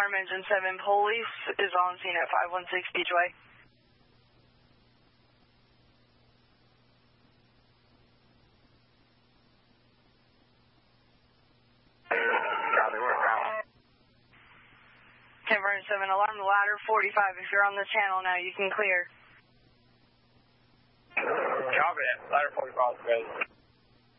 confirm engine 7 police is on scene at 516 Beachway. Copy, we're out. Confirm 7, alarm the ladder 45. If you're on the channel now, you can clear. Copy that, ladder 45 is good.